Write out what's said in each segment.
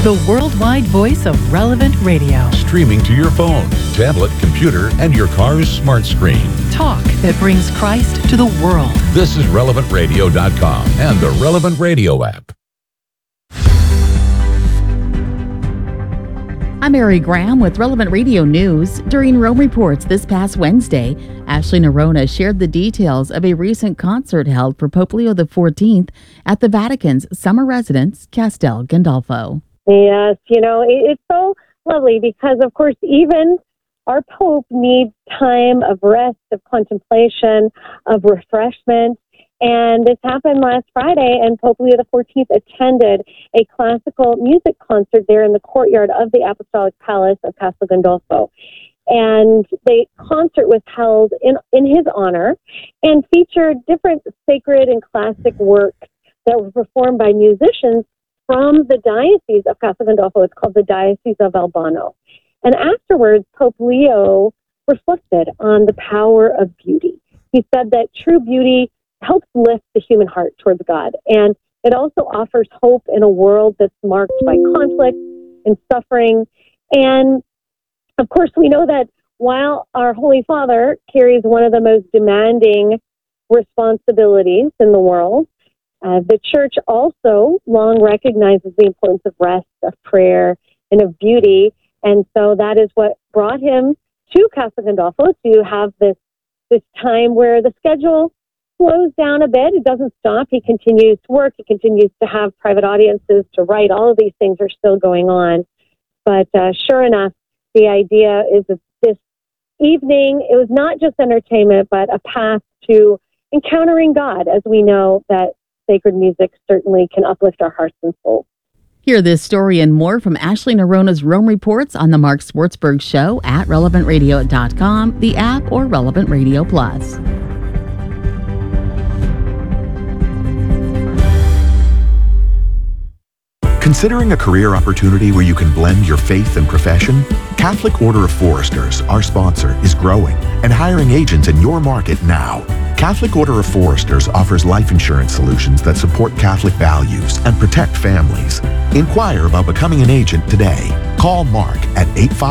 the worldwide voice of Relevant Radio. Streaming to your phone, tablet, computer, and your car's smart screen. Talk that brings Christ to the world. This is RelevantRadio.com and the Relevant Radio app. I'm Mary Graham with Relevant Radio News. During Rome Reports this past Wednesday, Ashley Nerona shared the details of a recent concert held for Pope Leo XIV at the Vatican's summer residence, Castel Gandolfo. Yes, it's so lovely because, of course, even our Pope needs time of rest, of contemplation, of refreshment. And this happened last Friday, and Pope Leo XIV attended a classical music concert there in the courtyard of the Apostolic Palace of Castel Gandolfo. And the concert was held in his honor and featured different sacred and classic works that were performed by musicians from the Diocese of Castel Gandolfo. It's called the Diocese of Albano. And afterwards, Pope Leo reflected on the power of beauty. He said that true beauty helps lift the human heart towards God. And it also offers hope in a world that's marked by conflict and suffering. And of course, we know that while our Holy Father carries one of the most demanding responsibilities in the world, the Church also long recognizes the importance of rest, of prayer, and of beauty. And so that is what brought him to Castel Gandolfo, to have this time where the schedule slows down a bit. It doesn't stop. He continues to work. He continues to have private audiences to write. All of these things are still going on. But sure enough, the idea is that this evening, it was not just entertainment, but a path to encountering God, as we know that sacred music certainly can uplift our hearts and souls. Hear this story and more from Ashley Nerona's Rome Reports on the Mark Swartzberg Show at RelevantRadio.com, the app, or Relevant Radio Plus. Considering a career opportunity where you can blend your faith and profession? Catholic Order of Foresters, our sponsor, is growing and hiring agents in your market now. Catholic Order of Foresters offers life insurance solutions that support Catholic values and protect families. Inquire about becoming an agent today. Call Mark at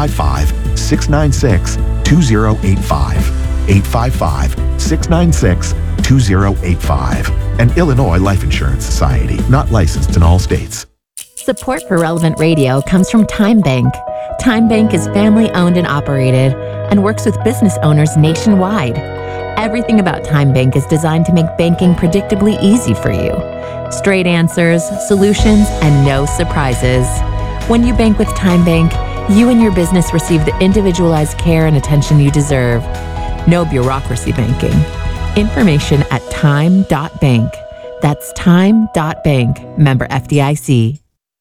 855-696-2085. 855-696-2085. An Illinois Life Insurance Society, not licensed in all states. Support for Relevant Radio comes from Time Bank. Time Bank is family-owned and operated and works with business owners nationwide. Everything about Time Bank is designed to make banking predictably easy for you. Straight answers, solutions, and no surprises. When you bank with Time Bank, you and your business receive the individualized care and attention you deserve. No bureaucracy banking. Information at time.bank. That's time.bank. Member FDIC.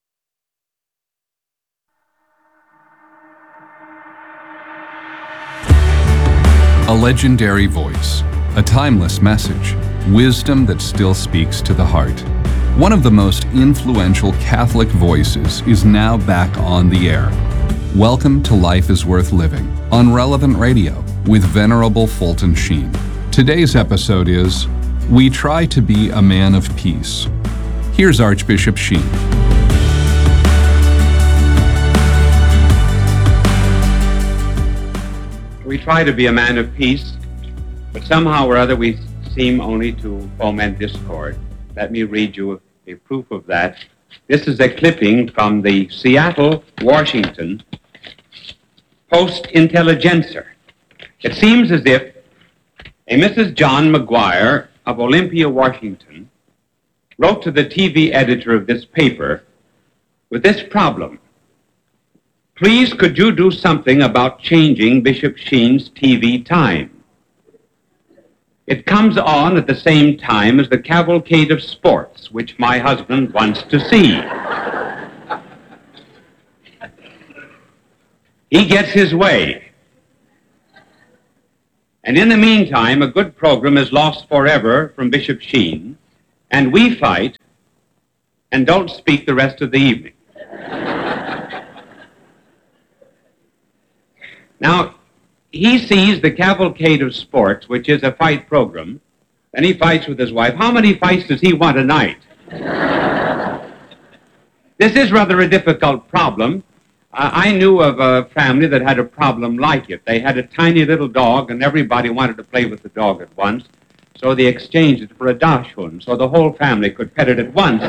A legendary voice, a timeless message, wisdom that still speaks to the heart. One of the most influential Catholic voices is now back on the air. Welcome to Life is Worth Living on Relevant Radio with Venerable Fulton Sheen. Today's episode is We Try to Be a Man of Peace. Here's Archbishop Sheen. We try to be a man of peace, but somehow or other we seem only to foment discord. Let me read you a proof of that. This is a clipping from the Seattle, Washington Post-Intelligencer. It seems as if a Mrs. John McGuire of Olympia, Washington, wrote to the TV editor of this paper with this problem. Please, could you do something about changing Bishop Sheen's TV time? It comes on at the same time as the Cavalcade of Sports, which my husband wants to see. He gets his way. And in the meantime, a good program is lost forever from Bishop Sheen, and we fight and don't speak the rest of the evening. Now, he sees the Cavalcade of Sports, which is a fight program, and he fights with his wife. How many fights does he want a night? This is rather a difficult problem. I knew of a family that had a problem like it. They had a tiny little dog, and everybody wanted to play with the dog at once, so they exchanged it for a dachshund, so the whole family could pet it at once.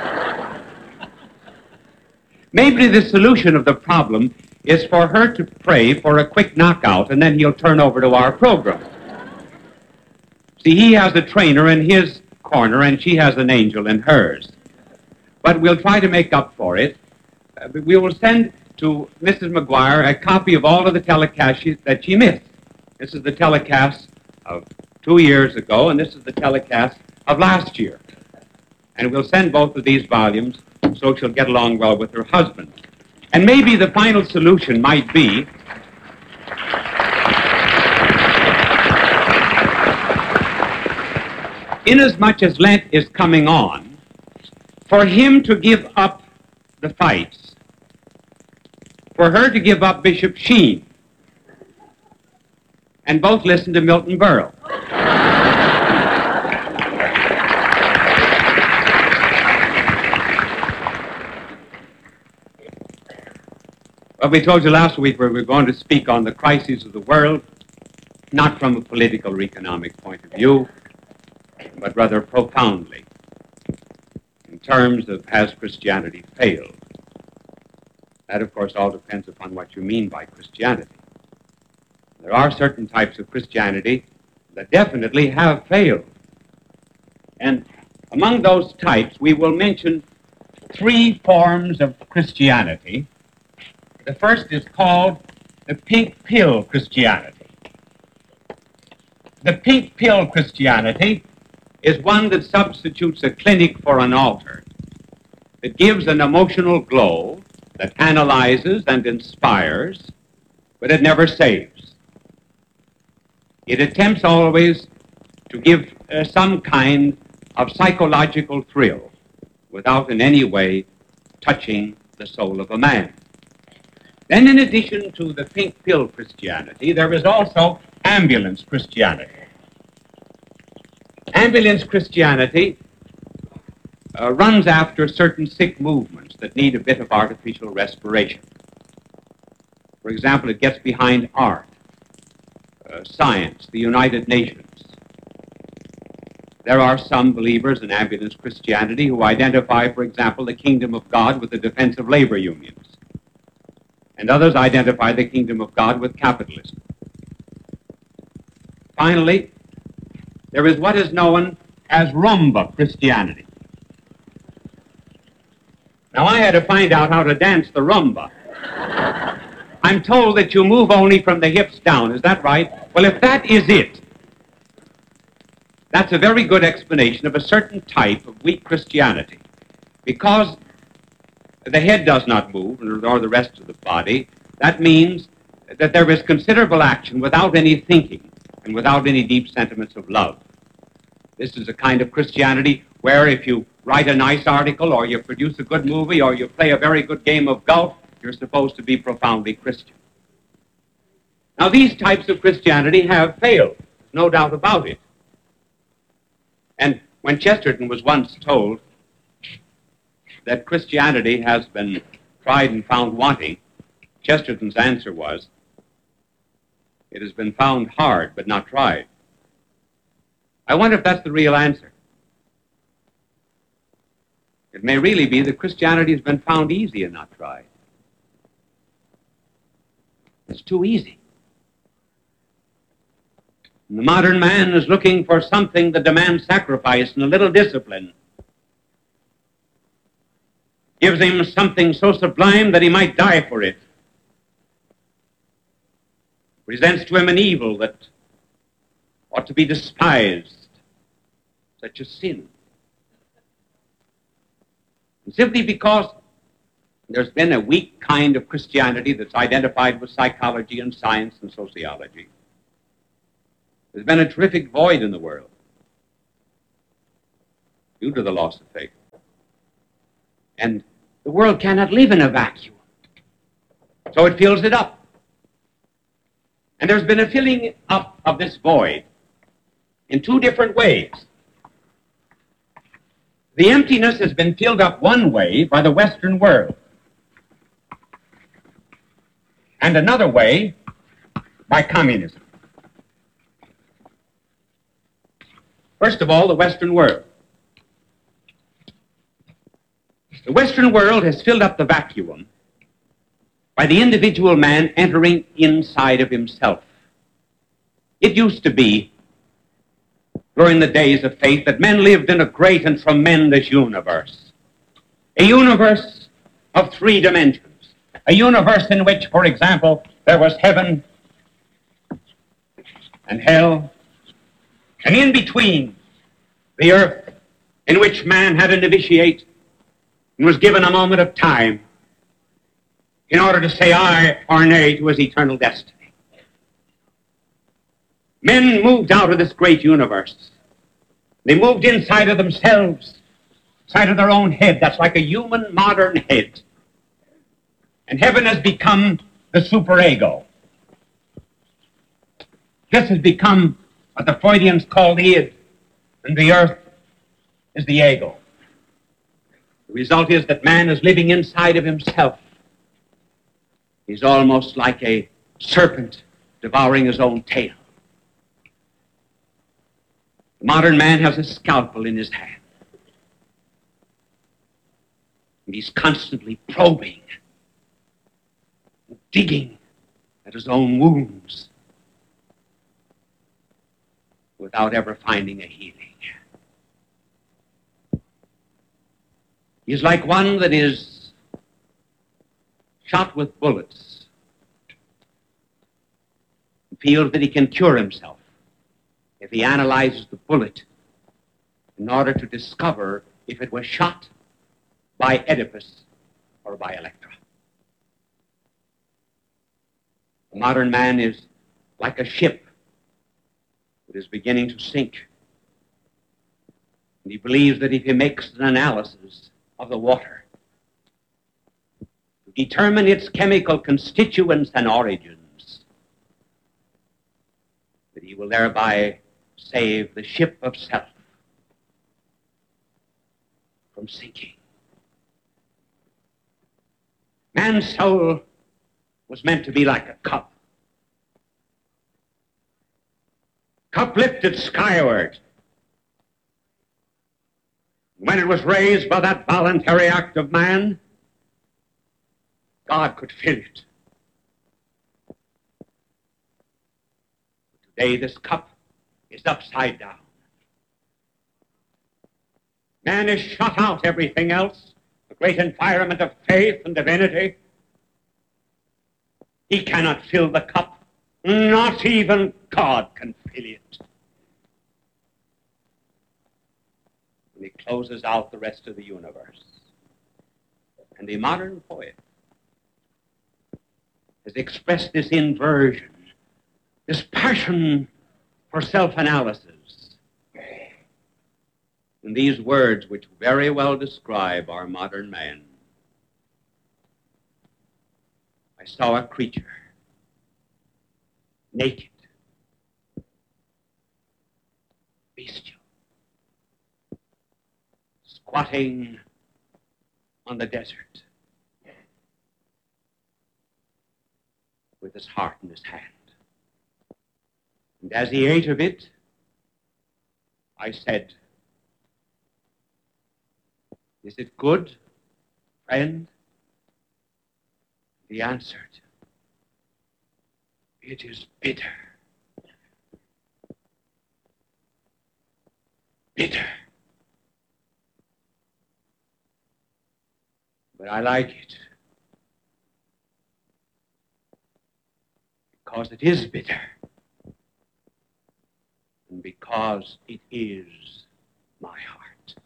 Maybe the solution of the problem is for her to pray for a quick knockout, and then he'll turn over to our program. See, he has a trainer in his corner, and she has an angel in hers. But we'll try to make up for it. We will send to Mrs. McGuire a copy of all of the telecasts that she missed. This is the telecast of 2 years ago, and this is the telecast of last year. And we'll send both of these volumes so she'll get along well with her husband. And maybe the final solution might be inasmuch as Lent is coming on, for him to give up the fights, for her to give up Bishop Sheen, and both listen to Milton Berle. Well, we told you last week we were going to speak on the crises of the world, not from a political or economic point of view, but rather profoundly, in terms of has Christianity failed? That, of course, all depends upon what you mean by Christianity. There are certain types of Christianity that definitely have failed. And among those types, we will mention 3 forms of Christianity. The first is called the pink pill Christianity. The pink pill Christianity is one that substitutes a clinic for an altar. It gives an emotional glow that analyzes and inspires, but it never saves. It attempts always to give some kind of psychological thrill without in any way touching the soul of a man. Then, in addition to the pink pill Christianity, there is also ambulance Christianity. Ambulance Christianity runs after certain sick movements that need a bit of artificial respiration. For example, it gets behind art, science, the United Nations. There are some believers in ambulance Christianity who identify, for example, the kingdom of God with the defense of labor unions, and others identify the kingdom of God with capitalism. Finally, there is what is known as rumba Christianity. Now, I had to find out how to dance the rumba. I'm told that you move only from the hips down. Is that right? Well, if that is it, that's a very good explanation of a certain type of weak Christianity. Because the head does not move, nor the rest of the body, that means that there is considerable action without any thinking and without any deep sentiments of love. This is a kind of Christianity where if you write a nice article or you produce a good movie or you play a very good game of golf, you're supposed to be profoundly Christian. Now, these types of Christianity have failed, no doubt about it. And when Chesterton was once told that Christianity has been tried and found wanting, Chesterton's answer was, it has been found hard but not tried. I wonder if that's the real answer. It may really be that Christianity has been found easy and not tried. It's too easy. And the modern man is looking for something that demands sacrifice and a little discipline. Gives him something so sublime that he might die for it. Presents to him an evil that ought to be despised, such a sin. And simply because there's been a weak kind of Christianity that's identified with psychology and science and sociology. There's been a terrific void in the world due to the loss of faith. And the world cannot live in a vacuum. So it fills it up. And there's been a filling up of this void in 2 different ways. The emptiness has been filled up one way by the Western world, and another way by communism. First of all, the Western world. The Western world has filled up the vacuum by the individual man entering inside of himself. It used to be, during the days of faith, that men lived in a great and tremendous universe. A universe of 3 dimensions. A universe in which, for example, there was heaven and hell, and in between, the earth, in which man had to initiate and was given a moment of time in order to say aye or nay to his eternal destiny. Men moved out of this great universe. They moved inside of themselves, inside of their own head. That's like a human modern head. And heaven has become the superego. This has become what the Freudians call the id, and the earth is the ego. The result is that man is living inside of himself. He's almost like a serpent devouring his own tail. The modern man has a scalpel in his hand. And he's constantly probing, digging at his own wounds without ever finding a healing. He's like one that is shot with bullets and feels that he can cure himself if he analyzes the bullet in order to discover if it was shot by Oedipus or by Electra. The modern man is like a ship that is beginning to sink. And he believes that if he makes an analysis of the water to determine its chemical constituents and origins, that he will thereby save the ship of self from sinking. Man's soul was meant to be like a cup. Cup lifted skyward. When it was raised by that voluntary act of man, God could fill it. Today, this cup is upside down. Man has shut out everything else, the great environment of faith and divinity. He cannot fill the cup. Not even God can fill it. And he closes out the rest of the universe. And the modern poet has expressed this inversion, this passion for self-analysis, in these words which very well describe our modern man. I saw a creature, naked, bestial, squatting on the desert with his heart in his hand. And as he ate of it, I said, "Is it good, friend?" He answered, "It is bitter. Bitter. But I like it because it is bitter and because it is my heart."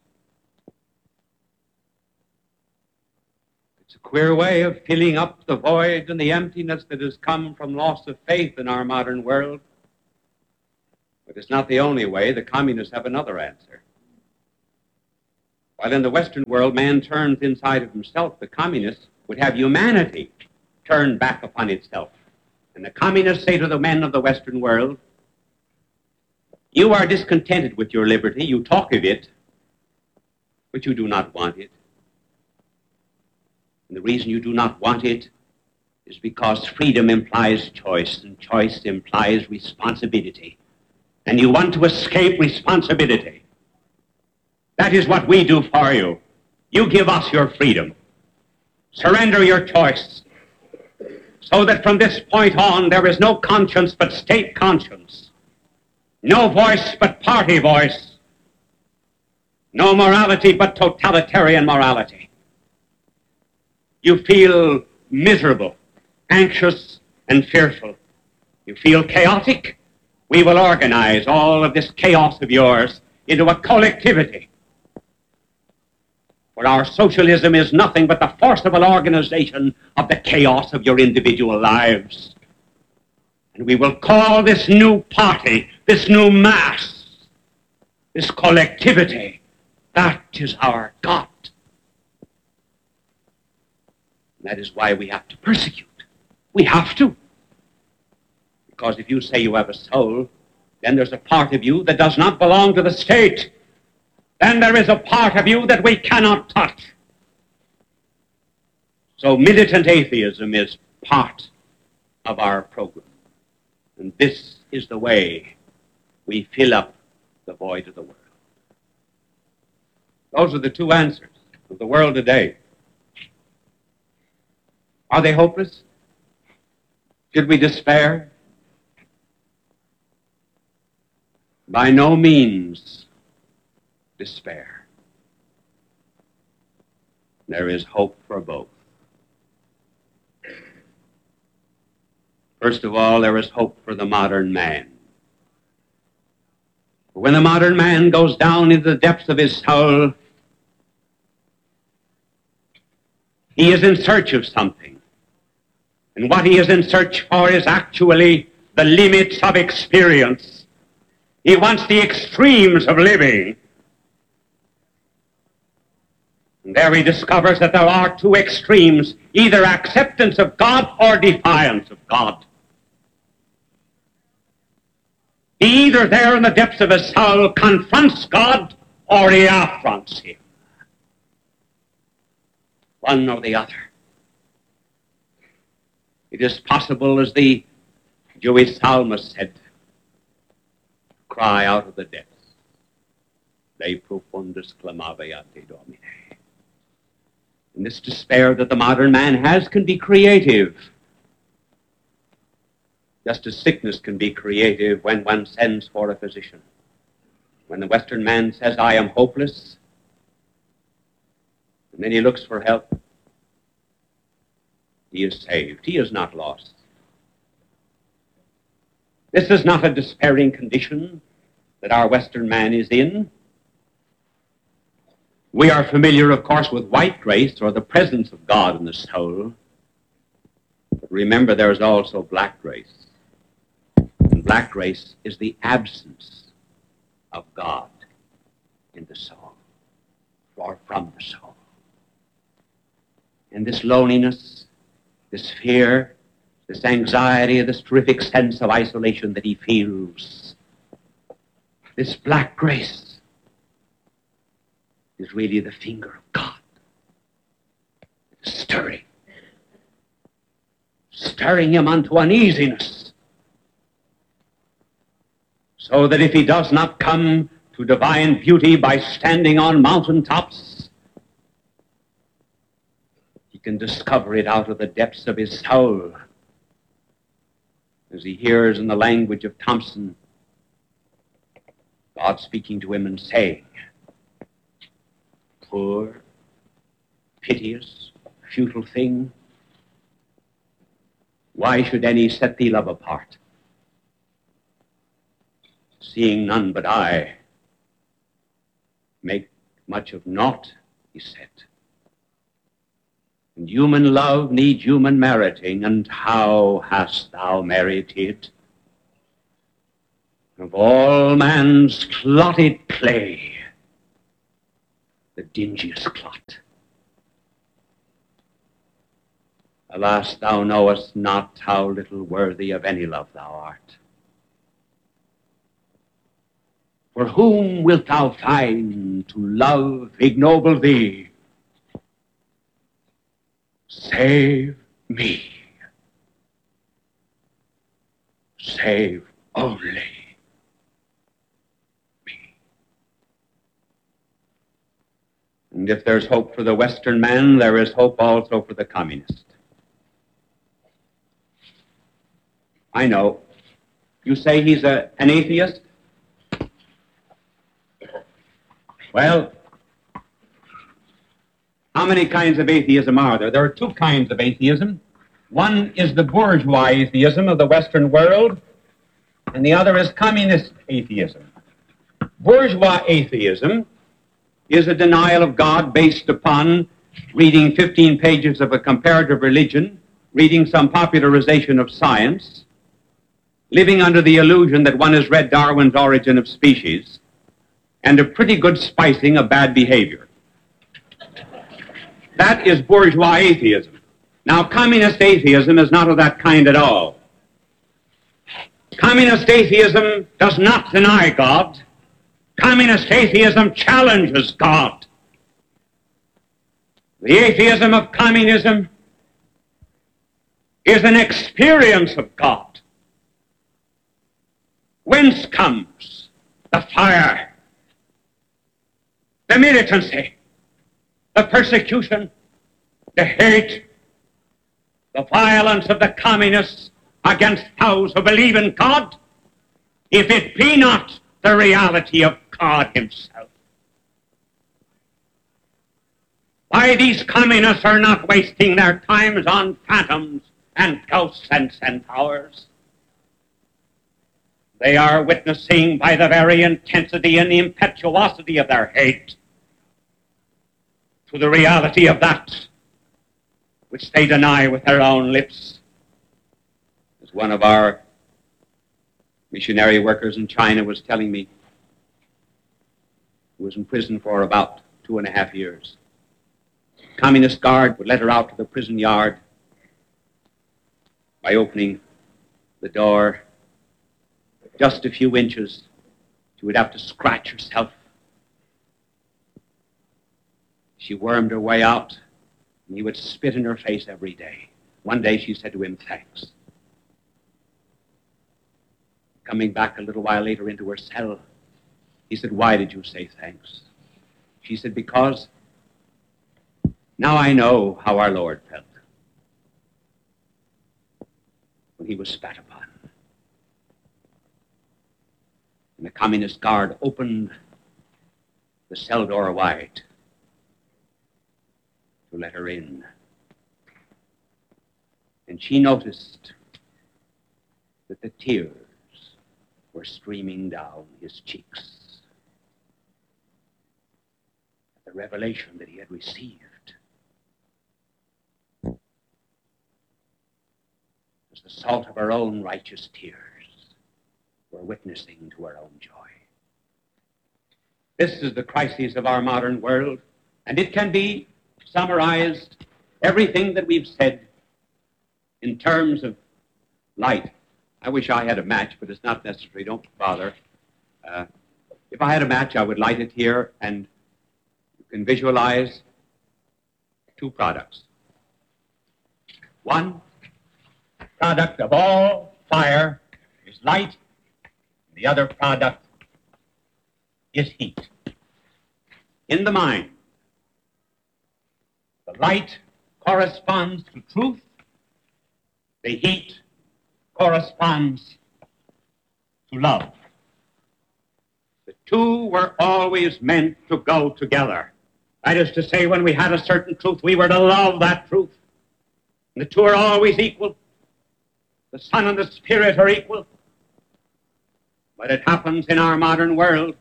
It's a queer way of filling up the void and the emptiness that has come from loss of faith in our modern world. But it's not the only way. The communists have another answer. While in the Western world man turns inside of himself, the communists would have humanity turn back upon itself. And the communists say to the men of the Western world, "You are discontented with your liberty, you talk of it, but you do not want it. And the reason you do not want it is because freedom implies choice, and choice implies responsibility. And you want to escape responsibility. That is what we do for you. You give us your freedom. Surrender your choice, so that from this point on there is no conscience but state conscience, no voice but party voice, no morality but totalitarian morality. You feel miserable, anxious, and fearful. You feel chaotic. We will organize all of this chaos of yours into a collectivity, where our socialism is nothing but the forcible organization of the chaos of your individual lives. And we will call this new party, this new mass, this collectivity, that is our God. And that is why we have to persecute. We have to. Because if you say you have a soul, then there's a part of you that does not belong to the state. Then there is a part of you that we cannot touch. So militant atheism is part of our program. And this is the way we fill up the void of the world. Those are the two answers of the world today. Are they hopeless? Should we despair? By no means despair. There is hope for both. First of all, there is hope for the modern man. When the modern man goes down into the depths of his soul, he is in search of something. And what he is in search for is actually the limits of experience. He wants the extremes of living. And there he discovers that there are two extremes, either acceptance of God or defiance of God. He either there in the depths of his soul confronts God or he affronts him. One or the other. It is possible, as the Jewish psalmist said, cry out of the depths. De profundis clamaveate Domine. And this despair that the modern man has can be creative. Just as sickness can be creative when one sends for a physician. When the Western man says, I am hopeless, and then he looks for help, he is saved. He is not lost. This is not a despairing condition that our Western man is in. We are familiar, of course, with white grace, or the presence of God in the soul. But remember, there is also black grace. And black grace is the absence of God in the soul, or from the soul. And this loneliness, this fear, this anxiety, this terrific sense of isolation that he feels, this black grace is really the finger of God. Stirring him unto uneasiness, so that if he does not come to divine beauty by standing on mountaintops, he can discover it out of the depths of his soul, as he hears in the language of Thompson, God speaking to him and saying, poor, piteous, futile thing, why should any set thee love apart? Seeing none but I make much of naught, he said. And human love needs human meriting, and how hast thou merited? Of all man's clotted clay, the dingiest clot. Alas, thou knowest not how little worthy of any love thou art. For whom wilt thou find to love ignoble thee? Save me. Save only me. And if there's hope for the Western man, there is hope also for the communist. I know. You say he's an atheist? Well, how many kinds of atheism are there? There are two kinds of atheism. One is the bourgeois atheism of the Western world, and the other is communist atheism. Bourgeois atheism is a denial of God based upon reading 15 pages of a comparative religion, reading some popularization of science, living under the illusion that one has read Darwin's Origin of Species, and a pretty good spicing of bad behavior. That is bourgeois atheism. Now, communist atheism is not of that kind at all. Communist atheism does not deny God. Communist atheism challenges God. The atheism of communism is an experience of God. Whence comes the fire, the militancy, the persecution, the hate, the violence of the communists against those who believe in God, if it be not the reality of God himself? Why these communists are not wasting their times on phantoms and ghosts and centaurs? They are witnessing by the very intensity and the impetuosity of their hate to the reality of that which they deny with their own lips. As one of our missionary workers in China was telling me, who was in prison for about 2.5 years. Communist guard would let her out to the prison yard by opening the door just a few inches. She would have to scratch herself. She wormed her way out, and he would spit in her face every day. One day she said to him, "Thanks." Coming back a little while later into her cell, he said, "Why did you say thanks?" She said, "Because now I know how our Lord felt when he was spat upon." And the communist guard opened the cell door wide to let her in. And she noticed that the tears were streaming down his cheeks at the revelation that he had received. As the salt of her own righteous tears were witnessing to her own joy. This is the crisis of our modern world, and it can be summarized, everything that we've said, in terms of light. I wish I had a match, but it's not necessary. Don't bother. If I had a match, I would light it here, and you can visualize two products. One product of all fire is light. The other product is heat. In the mind, the light corresponds to truth. The heat corresponds to love. The two were always meant to go together. That is to say, when we had a certain truth, we were to love that truth. And the two are always equal. The Son and the Spirit are equal. But it happens in our modern world.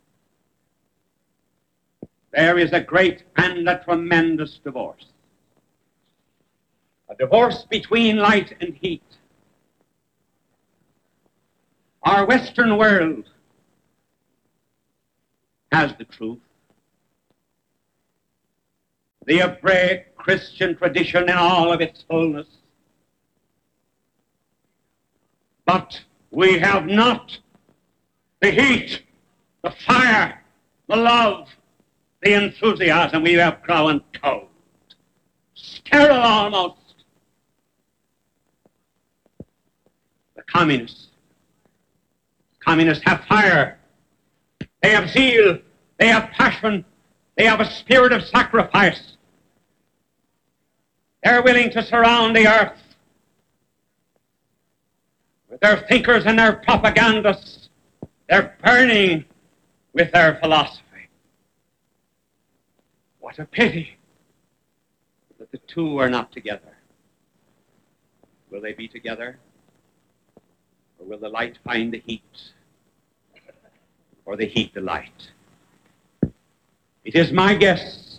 There is a great and a tremendous divorce. A divorce between light and heat. Our Western world has the truth. The Hebraic Christian tradition in all of its fullness. But we have not the heat the fire, the love, the enthusiasm we have grown cold, sterile almost. The communists have fire, they have zeal, they have passion, they have a spirit of sacrifice. They're willing to surround the earth with their thinkers and their propagandists. They're burning with their philosophy. What a pity that the two are not together. Will they be together? Or will the light find the heat? Or the heat the light? It is my guess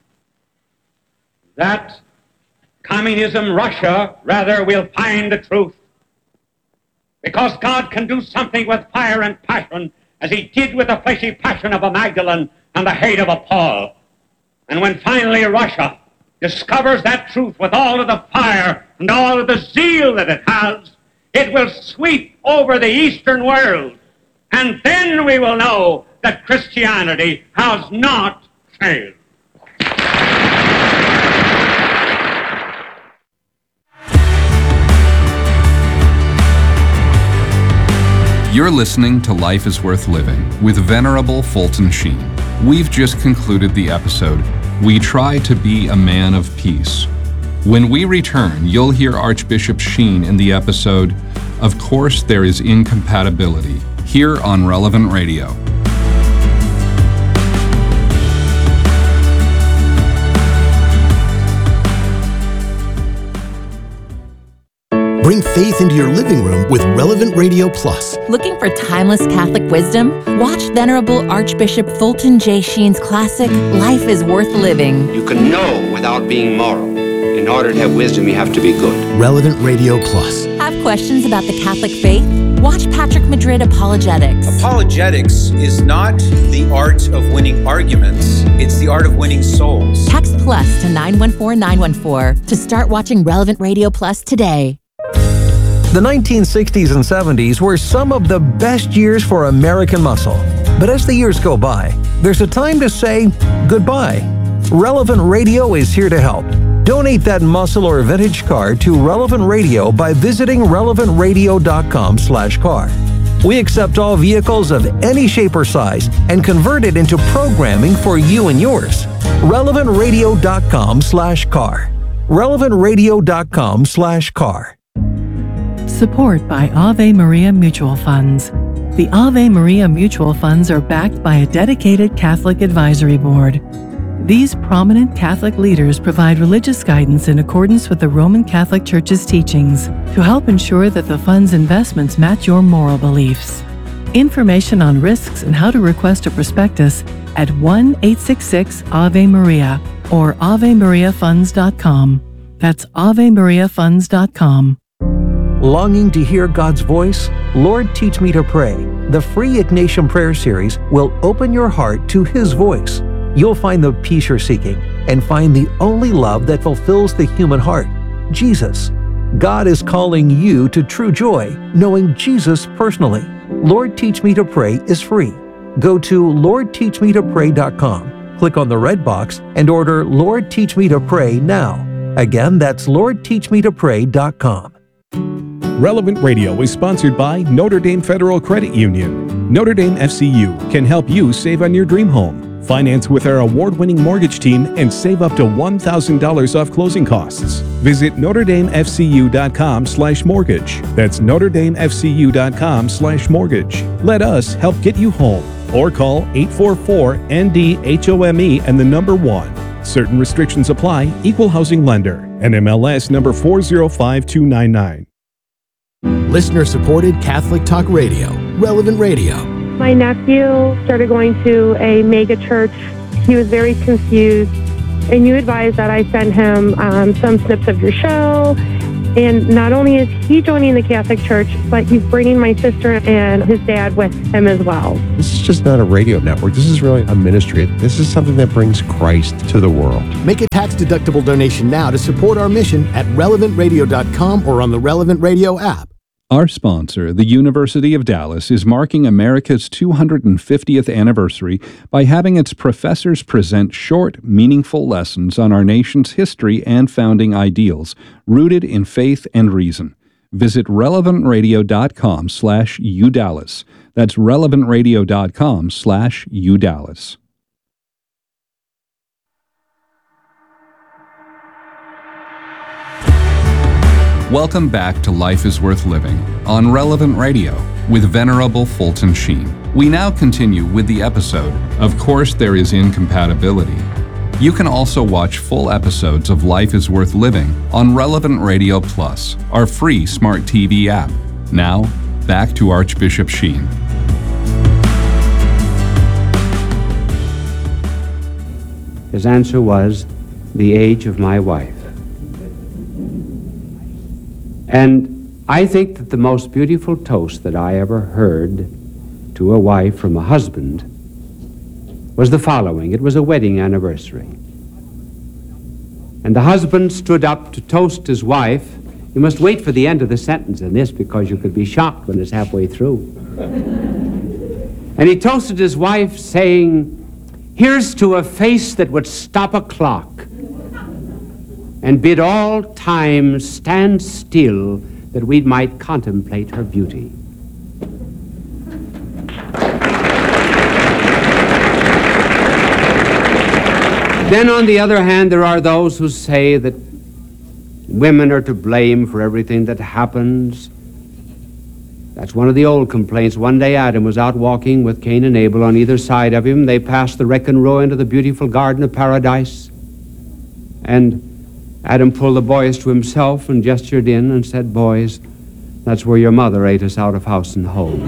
that Communism, Russia, rather, will find the truth. Because God can do something with fire and passion, as he did with the fleshy passion of a Magdalene and the hate of a Paul. And when finally Russia discovers that truth with all of the fire and all of the zeal that it has, it will sweep over the Eastern world. And then we will know that Christianity has not failed. You're listening to Life is Worth Living with Venerable Fulton Sheen. We've just concluded the episode, We Try to Be a Man of Peace. When we return, you'll hear Archbishop Sheen in the episode, Of Course There is Incompatibility, here on Relevant Radio. Bring faith into your living room with Relevant Radio Plus. Looking for timeless Catholic wisdom? Watch Venerable Archbishop Fulton J. Sheen's classic, Life is Worth Living. You can know without being moral. In order to have wisdom, you have to be good. Relevant Radio Plus. Have questions about the Catholic faith? Watch Patrick Madrid Apologetics. Apologetics is not the art of winning arguments, it's the art of winning souls. Text plus to 914-914 to start watching Relevant Radio Plus today. The 1960s and 70s were some of the best years for American muscle. But as the years go by, there's a time to say goodbye. Relevant Radio is here to help. Donate that muscle or vintage car to Relevant Radio by visiting relevantradio.com/car. We accept all vehicles of any shape or size and convert it into programming for you and yours. relevantradio.com/car. relevantradio.com/car. Support by Ave Maria Mutual Funds. The Ave Maria Mutual Funds are backed by a dedicated Catholic advisory board. These prominent Catholic leaders provide religious guidance in accordance with the Roman Catholic Church's teachings to help ensure that the fund's investments match your moral beliefs. Information on risks and how to request a prospectus at 1-866-AVE-MARIA or AveMariaFunds.com. That's AveMariaFunds.com. Longing to hear God's voice? Lord, Teach Me to Pray. The free Ignatian Prayer Series will open your heart to His voice. You'll find the peace you're seeking and find the only love that fulfills the human heart, Jesus. God is calling you to true joy, knowing Jesus personally. Lord, Teach Me to Pray is free. Go to LordTeachMeToPray.com, click on the red box, and order Lord, Teach Me to Pray now. Again, that's LordTeachMeToPray.com. Relevant Radio is sponsored by Notre Dame Federal Credit Union. Notre Dame FCU can help you save on your dream home. Finance with our award-winning mortgage team and save up to $1,000 off closing costs. Visit NotreDameFCU.com/mortgage. That's NotreDameFCU.com/mortgage. Let us help get you home. Or call 844-ND-HOME and the number 1. Certain restrictions apply. Equal housing lender. NMLS number 405299. Listener-supported Catholic Talk Radio. Relevant Radio. My nephew started going to a mega church. He was very confused, and you advised that I send him some snips of your show. And not only is he joining the Catholic Church, but he's bringing my sister and his dad with him as well. This is just not a radio network. This is really a ministry. This is something that brings Christ to the world. Make a tax-deductible donation now to support our mission at relevantradio.com or on the Relevant Radio app. Our sponsor, the University of Dallas, is marking America's 250th anniversary by having its professors present short, meaningful lessons on our nation's history and founding ideals, rooted in faith and reason. Visit relevantradio.com/UDallas. That's relevantradio.com/UDallas. Welcome back to Life is Worth Living on Relevant Radio with Venerable Fulton Sheen. We now continue with the episode, Of Course There Is Incompatibility. You can also watch full episodes of Life is Worth Living on Relevant Radio Plus, our free smart TV app. Now, back to Archbishop Sheen. His answer was, the age of my wife. And I think that the most beautiful toast that I ever heard to a wife from a husband was the following. It was a wedding anniversary. And the husband stood up to toast his wife. You must wait for the end of the sentence in this because you could be shocked when it's halfway through. And he toasted his wife saying, "Here's to a face that would stop a clock and bid all time stand still that we might contemplate her beauty." Then, on the other hand, there are those who say that women are to blame for everything that happens. That's one of the old complaints. One day Adam was out walking with Cain and Abel on either side of him. They passed the wreck and ruin into the beautiful garden of paradise. And Adam pulled the boys to himself and gestured in and said, "Boys, that's where your mother ate us out of house and home."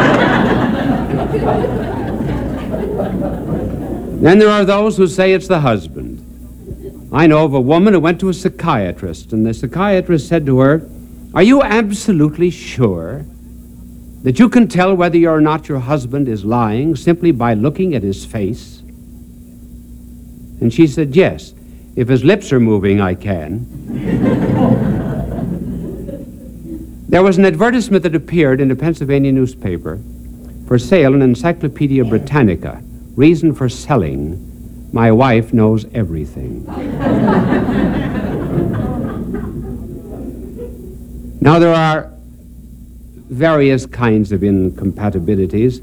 Then there are those who say it's the husband. I know of a woman who went to a psychiatrist, and the psychiatrist said to her, "Are you absolutely sure that you can tell whether or not your husband is lying simply by looking at his face?" And she said, "Yes. If his lips are moving, I can." There was an advertisement that appeared in a Pennsylvania newspaper for sale, an Encyclopedia Britannica. Reason for selling, my wife knows everything. Now, there are various kinds of incompatibilities.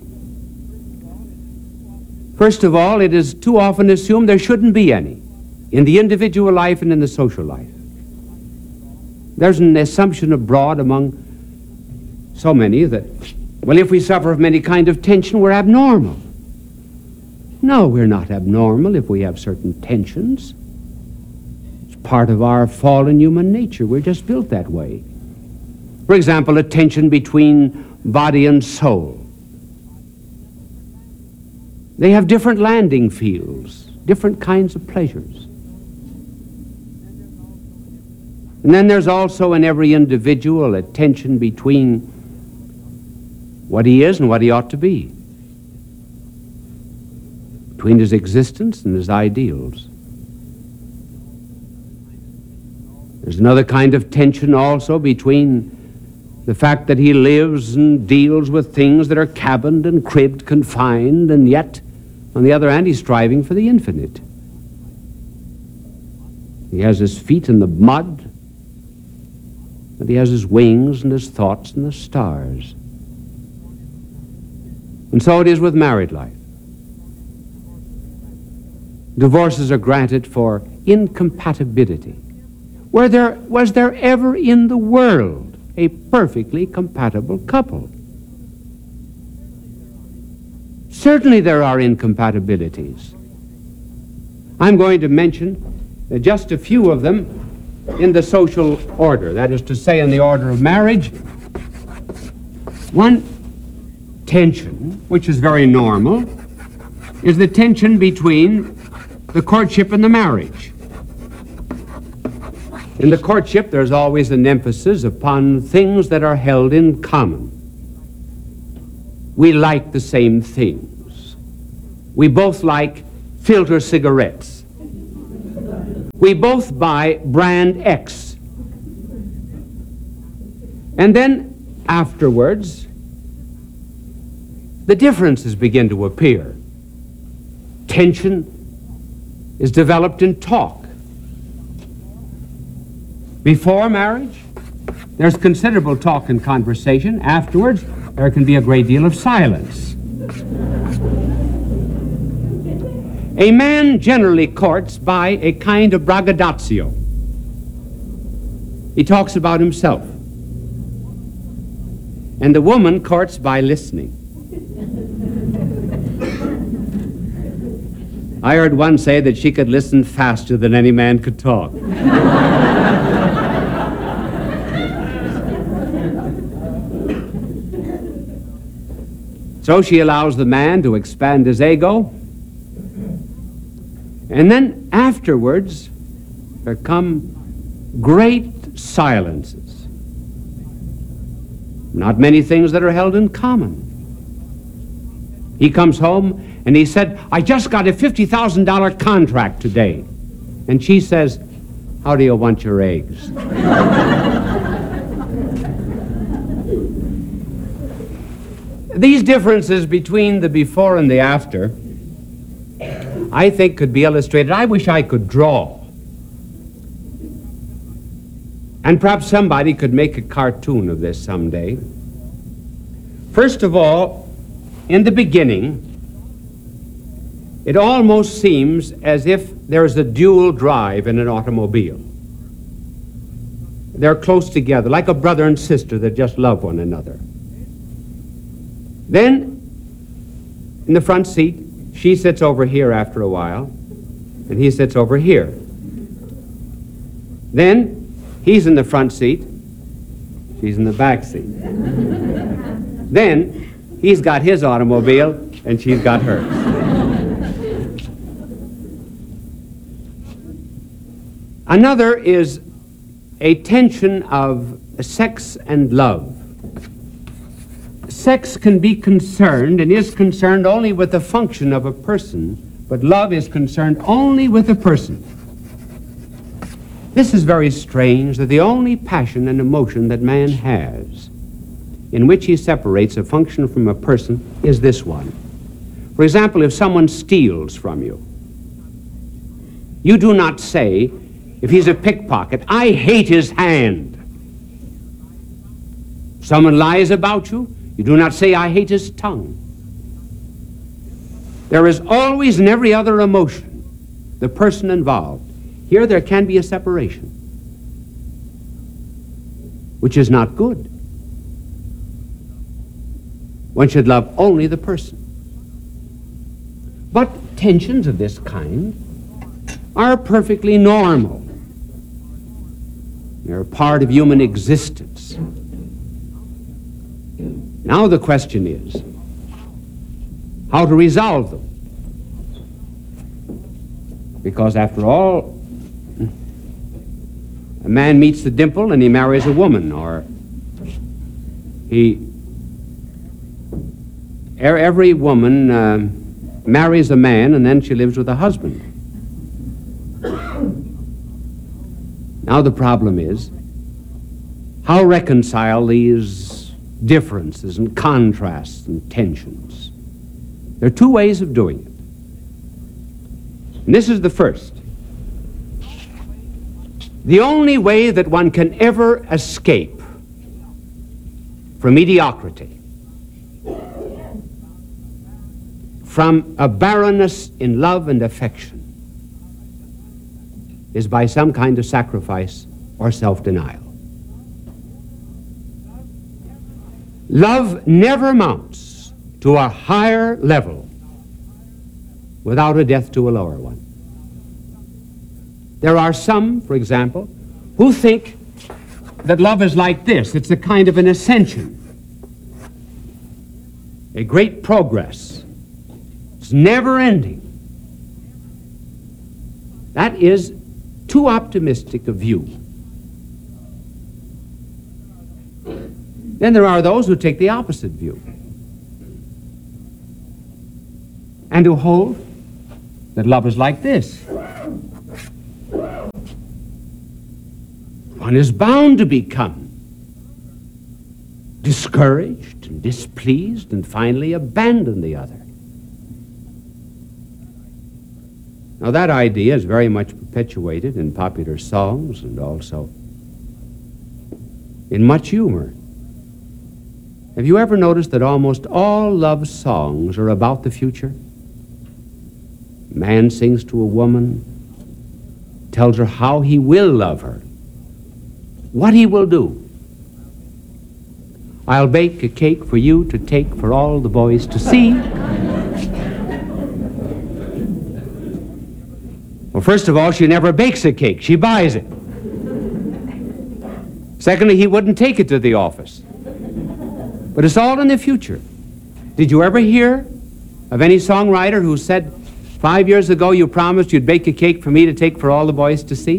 First of all, it is too often assumed there shouldn't be any in the individual life and in the social life. There's an assumption abroad among so many that, well, if we suffer from any kind of tension, we're abnormal. No, we're not abnormal if we have certain tensions. It's part of our fallen human nature. We're just built that way. For example, a tension between body and soul. They have different landing fields, different kinds of pleasures. And then there's also in every individual a tension between what he is and what he ought to be, between his existence and his ideals. There's another kind of tension also between the fact that he lives and deals with things that are cabined and cribbed, confined, and yet, on the other hand, he's striving for the infinite. He has his feet in the mud, but he has his wings and his thoughts in the stars. And so it is with married life. Divorces are granted for incompatibility. Was there ever in the world a perfectly compatible couple? Certainly there are incompatibilities. I'm going to mention just a few of them in the social order, that is to say, in the order of marriage. One tension, which is very normal, is the tension between the courtship and the marriage. In the courtship, there's always an emphasis upon things that are held in common. We like the same things. We both like filter cigarettes. We both buy brand X. And then afterwards, the differences begin to appear. Tension is developed in talk. Before marriage, there's considerable talk and conversation. Afterwards, there can be a great deal of silence. A man generally courts by a kind of braggadocio. He talks about himself. And the woman courts by listening. I heard one say that she could listen faster than any man could talk. So she allows the man to expand his ego. And then afterwards, there come great silences. Not many things that are held in common. He comes home and he said, I just got a $50,000 contract today. And she says, how do you want your eggs? These differences between the before and the after, I think, could be illustrated. I wish I could draw. And perhaps somebody could make a cartoon of this someday. First of all, in the beginning, it almost seems as if there's a dual drive in an automobile. They're close together, like a brother and sister that just love one another. Then, in the front seat, she sits over here after a while, and he sits over here. Then, he's in the front seat, she's in the back seat. Then, he's got his automobile, and she's got hers. Another is a tension of sex and love. Sex can be concerned and is concerned only with the function of a person, but love is concerned only with a person. This is very strange, that the only passion and emotion that man has, in which he separates a function from a person, is this one. For example, if someone steals from you, you do not say, if he's a pickpocket, I hate his hand. Someone lies about you, you do not say, I hate his tongue. There is always in every other emotion the person involved. Here there can be a separation, which is not good. One should love only the person. But tensions of this kind are perfectly normal. They're a part of human existence. Now the question is, how to resolve them? Because after all, a man meets the dimple and he marries a woman, or every woman marries a man and then she lives with a husband. Now the problem is, how reconcile these differences and contrasts and tensions? There are two ways of doing it. And this is the first. The only way that one can ever escape from mediocrity, from a barrenness in love and affection, is by some kind of sacrifice or self-denial. Love never mounts to a higher level without a death to a lower one. There are some, for example, who think that love is like this. It's a kind of an ascension, a great progress. It's never ending. That is too optimistic a view. Then there are those who take the opposite view and who hold that love is like this. One is bound to become discouraged and displeased, and finally abandon the other. Now, that idea is very much perpetuated in popular songs and also in much humor. Have you ever noticed that almost all love songs are about the future? A man sings to a woman, tells her how he will love her, what he will do. I'll bake a cake for you to take for all the boys to see. Well, first of all, she never bakes a cake. She buys it. Secondly, he wouldn't take it to the office. But it's all in the future. Did you ever hear of any songwriter who said, 5 years ago you promised you'd bake a cake for me to take for all the boys to see?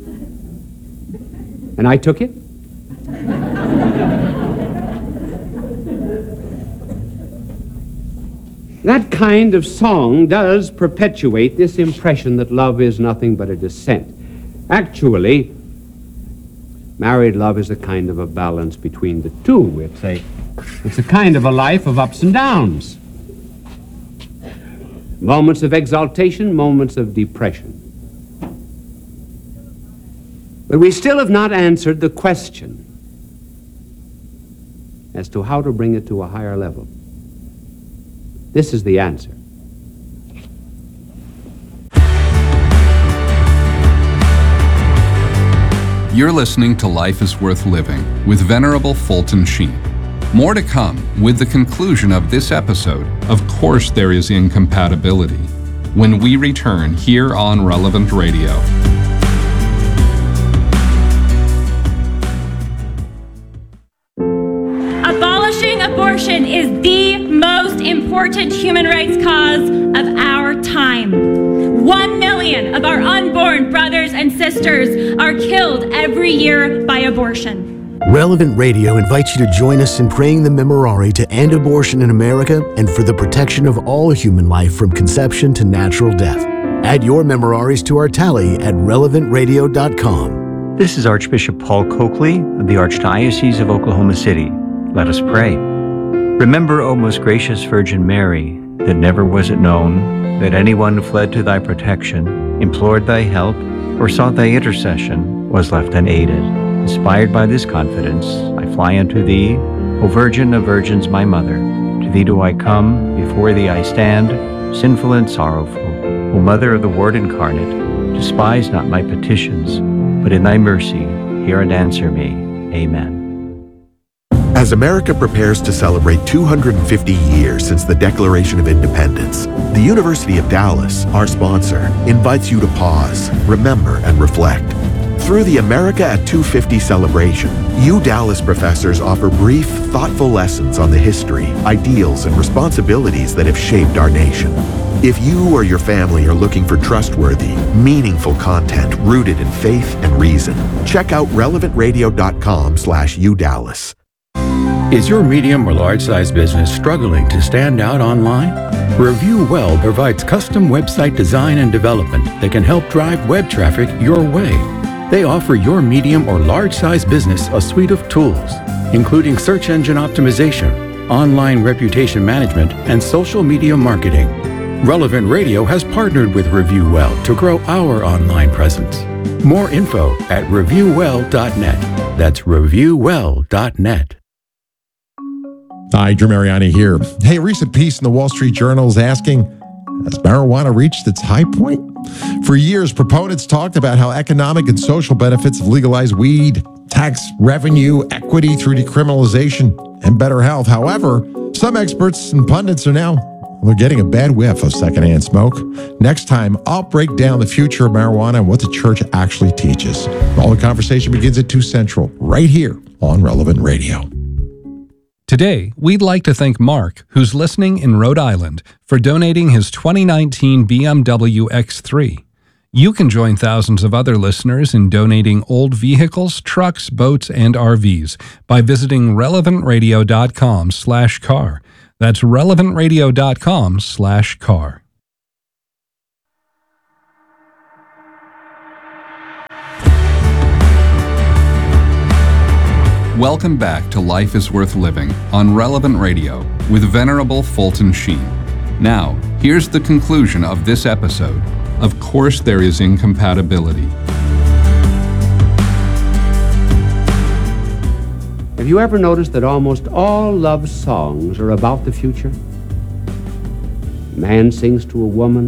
And I took it? That kind of song does perpetuate this impression that love is nothing but a descent. Actually, married love is a kind of a balance between the two. It's a kind of a life of ups and downs. Moments of exaltation, moments of depression. But we still have not answered the question as to how to bring it to a higher level. This is the answer. You're listening to Life is Worth Living with Venerable Fulton Sheen. More to come with the conclusion of this episode. Of course, there is incompatibility when we return here on Relevant Radio. Abolishing abortion is the most important human rights cause of our time. 1 million of our unborn brothers and sisters are killed every year by abortion. Relevant Radio invites you to join us in praying the Memorare to end abortion in America and for the protection of all human life from conception to natural death. Add your Memoraries to our tally at relevantradio.com. This is Archbishop Paul Coakley of the Archdiocese of Oklahoma City. Let us pray. Remember, O most gracious Virgin Mary, that never was it known that anyone who fled to thy protection, implored thy help, or sought thy intercession was left unaided. Inspired by this confidence, I fly unto thee, O Virgin of Virgins, my Mother. To thee do I come, before thee I stand, sinful and sorrowful. O Mother of the Word incarnate, despise not my petitions, but in thy mercy hear and answer me. Amen. As America prepares to celebrate 250 years since the Declaration of Independence, the University of Dallas, our sponsor, invites you to pause, remember, and reflect. Through the America at 250 celebration, Dallas professors offer brief, thoughtful lessons on the history, ideals, and responsibilities that have shaped our nation. If you or your family are looking for trustworthy, meaningful content rooted in faith and reason, check out relevantradio.com/UDallas. Is your medium or large-size business struggling to stand out online? Review Well provides custom website design and development that can help drive web traffic your way. They offer your medium or large-size business a suite of tools, including search engine optimization, online reputation management, and social media marketing. Relevant Radio has partnered with Review Well to grow our online presence. More info at reviewwell.net. That's reviewwell.net. Hi, Drew Mariani here. Hey, a recent piece in the Wall Street Journal is asking, has marijuana reached its high point? For years, proponents talked about how economic and social benefits of legalized weed, tax revenue, equity through decriminalization, and better health. However, some experts and pundits are now getting a bad whiff of secondhand smoke. Next time, I'll break down the future of marijuana and what the church actually teaches. All the conversation begins at 2 Central, right here on Relevant Radio. Today, we'd like to thank Mark, who's listening in Rhode Island, for donating his 2019 BMW X3. You can join thousands of other listeners in donating old vehicles, trucks, boats, and RVs by visiting relevantradio.com/car. That's relevantradio.com/car. Welcome back to Life is Worth Living on Relevant Radio with Venerable Fulton Sheen. Now, here's the conclusion of this episode. Of course, there is incompatibility. Have you ever noticed that almost all love songs are about the future? Man sings to a woman,